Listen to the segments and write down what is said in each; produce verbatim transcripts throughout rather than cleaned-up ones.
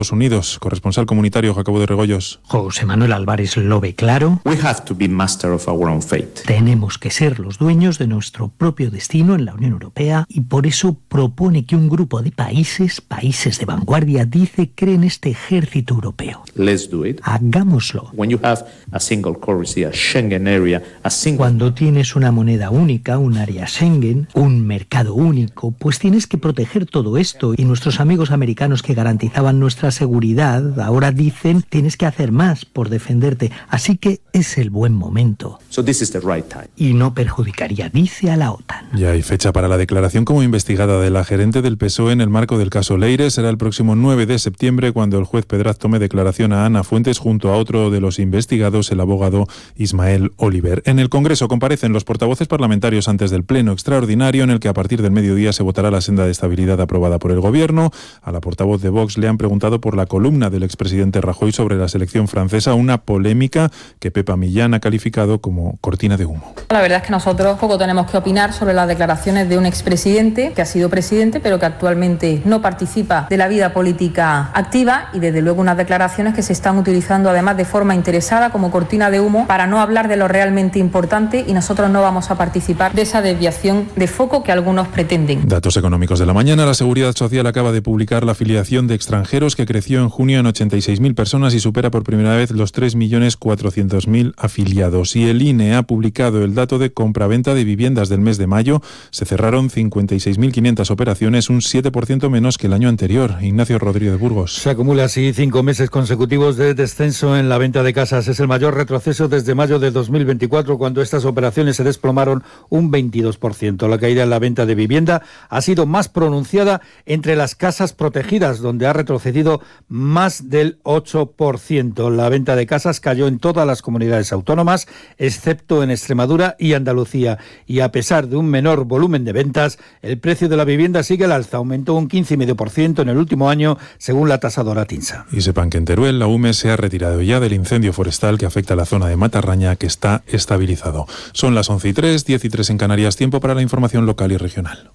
Unidos. Corresponsal comunitario Jacobo de Regoyos. José Manuel Álvarez lo ve claro. We have to be master of our own fate. Tenemos que ser los dueños de nuestro propio destino en la Unión Europea y por eso propone que un grupo de países, países de vanguardia, dice creen este ejército europeo. Let's do it. Hagámoslo. When you have a single currency, a Schengen area, a single... Cuando tienes una moneda única, un área Schengen, un mercado único, pues tienes que proteger todo esto y nuestros amigos americanos que garantizaban nuestra seguridad, ahora dicen tienes que hacer más por defenderte, así que es el buen momento. So this is the right time. Y no perjudicaría, dice, a la OTAN. Ya hay fecha para la declaración como investigada de la gerente del P S O E en el marco del caso Leire. Será el próximo nueve de septiembre cuando el juez Pedraz tome declaración a Ana Fuentes junto a otro de los investigados, el abogado Ismael Oliver. En el Congreso comparecen los portavoces parlamentarios antes del pleno extraordinario en el que a partir del mediodía se votará la senda de estabilidad aprobada por el Gobierno. A la portavoz de Vox le han preguntado por la columna del expresidente Rajoy sobre la selección francesa, una polémica que Pepa Millán ha calificado como cortina de humo. La verdad es que nosotros poco tenemos que opinar sobre las declaraciones de un expresidente que ha sido presidente pero que actualmente no participa de la vida política activa y desde luego unas declaraciones que se están utilizando además de forma interesada como cortina de humo para no hablar de lo realmente importante y nosotros no vamos a participar de esa desviación de foco que algunos pretenden. Datos económicos de la mañana. La Seguridad Social acaba de publicar la afiliación de extranjeros que creció en junio en ochenta y seis mil personas y supera por primera vez los tres millones cuatrocientos mil afiliados. Y el I N E ha publicado el dato de compraventa de viviendas del mes de mayo. Se cerraron cincuenta y seis mil quinientas operaciones, un siete por ciento menos que el año anterior. Ignacio Rodríguez de Burgos. Se acumula así cinco meses consecutivos de descenso en la venta de casas. Es el mayor retroceso desde mayo de dos mil veinticuatro, cuando estas operaciones se desplomaron un veintidós por ciento. La caída en la venta de vivienda ha sido más pronunciada entre las casas protegidas, donde ha retrocedido más del ocho por ciento. La venta de casas cayó en todas las comunidades autónomas, excepto en Extremadura y Andalucía. Y a pesar de un menor volumen de ventas, el precio de la vivienda sigue al alza. Aumentó un quince coma cinco por ciento en el último año, según la tasadora TINSA. Y sepan que en Teruel la U M E se ha retirado ya del incendio forestal que afecta a la zona de Matarraña, que está estabilizado. Son las once y tres, diez y tres en Canarias. Tiempo para la información local y regional.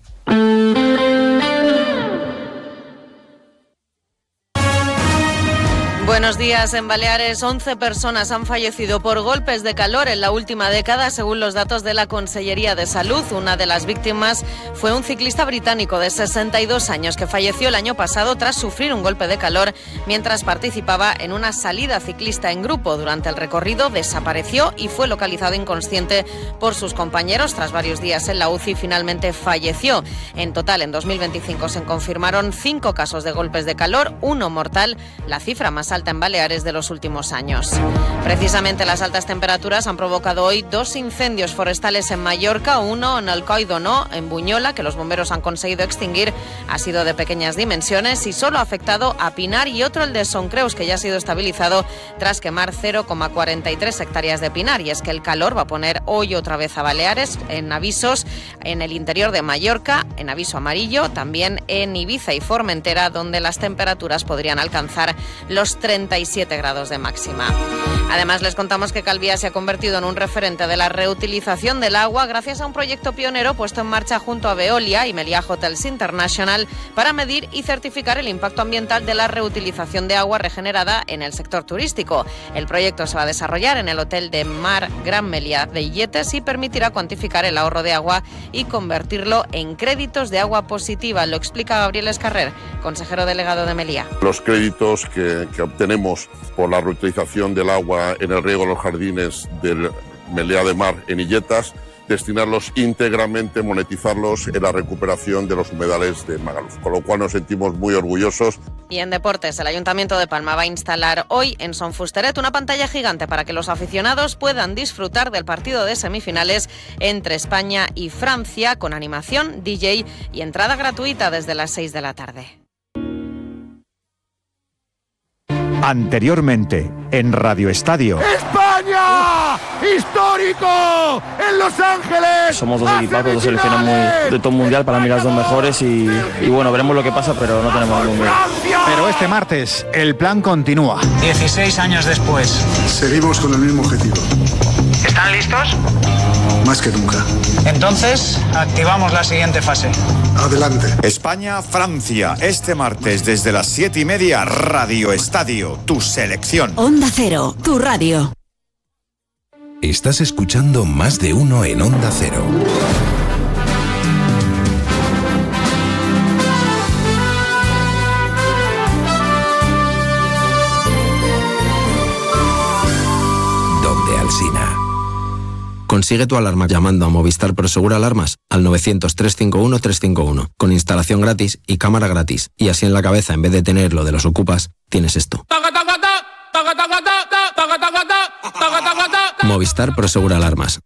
Buenos días. En Baleares, once personas han fallecido por golpes de calor en la última década, según los datos de la Consellería de Salud. Una de las víctimas fue un ciclista británico de sesenta y dos años que falleció el año pasado tras sufrir un golpe de calor mientras participaba en una salida ciclista en grupo. Durante el recorrido desapareció y fue localizado inconsciente por sus compañeros. Tras varios días en la U C I, finalmente falleció. En total, en dos mil veinticinco se confirmaron cinco casos de golpes de calor, uno mortal, la cifra más alta en Baleares de los últimos años. Precisamente las altas temperaturas han provocado hoy dos incendios forestales en Mallorca, uno en Alcoi d'Onó, en Buñola, que los bomberos han conseguido extinguir, ha sido de pequeñas dimensiones y solo ha afectado a pinar, y otro el de Son Creus, que ya ha sido estabilizado tras quemar cero coma cuarenta y tres hectáreas de pinar. Y es que el calor va a poner hoy otra vez a Baleares en avisos en el interior de Mallorca, en aviso amarillo, también en Ibiza y Formentera, donde las temperaturas podrían alcanzar los treinta y siete grados de máxima. Además, les contamos que Calvía se ha convertido en un referente de la reutilización del agua gracias a un proyecto pionero puesto en marcha junto a Veolia y Meliá Hotels International para medir y certificar el impacto ambiental de la reutilización de agua regenerada en el sector turístico. El proyecto se va a desarrollar en el Hotel de Mar Gran Meliá de Illetes y permitirá cuantificar el ahorro de agua y convertirlo en créditos de agua positiva. Lo explica Gabriel Escarrer, consejero delegado de Meliá. Los créditos que, que obtenemos por la reutilización del agua en el riego de los jardines del Meliá de Mar en Illetas, destinarlos íntegramente, monetizarlos en la recuperación de los humedales de Magaluf, con lo cual nos sentimos muy orgullosos. Y en deportes, el Ayuntamiento de Palma va a instalar hoy en Son Fusteret una pantalla gigante para que los aficionados puedan disfrutar del partido de semifinales entre España y Francia, con animación, D J y entrada gratuita desde las seis de la tarde. Anteriormente, en Radio Estadio. ¡España! ¡Histórico! ¡En Los Ángeles! Somos dos equipos, dos selecciones muy de top mundial, para mí las dos mejores y, y bueno, veremos lo que pasa, pero no tenemos ningún miedo. Pero este martes, el plan continúa. dieciséis años después. Seguimos con el mismo objetivo. ¿Están listos? Más que nunca. Entonces, activamos la siguiente fase. Adelante. España-Francia, este martes desde las siete y media, Radio Estadio, tu selección. Onda Cero, tu radio. Estás escuchando Más de Uno en Onda Cero. Donde Alsina. Consigue tu alarma llamando a Movistar Prosegur Alarmas al novecientos, trescientos cincuenta y uno, trescientos cincuenta y uno, con instalación gratis y cámara gratis. Y así en la cabeza, en vez de tener lo de los ocupas, tienes esto. Movistar Prosegur Alarmas.